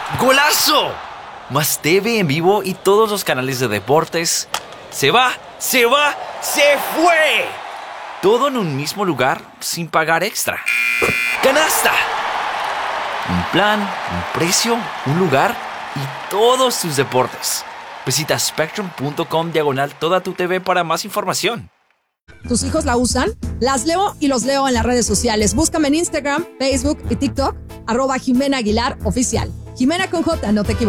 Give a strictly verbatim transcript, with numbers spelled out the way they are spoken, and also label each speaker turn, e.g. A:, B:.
A: ¡Golazo! Más T V en vivo y todos los canales de deportes. ¡Se va! ¡Se va! ¡Se fue! Todo en un mismo lugar sin pagar extra. ¡Canasta! Un plan, un precio, un lugar y todos tus deportes. Visita spectrum.com diagonal toda tu T V para más información.
B: ¿Tus hijos la usan? Las leo y los leo en las redes sociales. Búscame en Instagram, Facebook y TikTok, arroba Jimena Aguilar Oficial. Jimena con J, no te equivoques.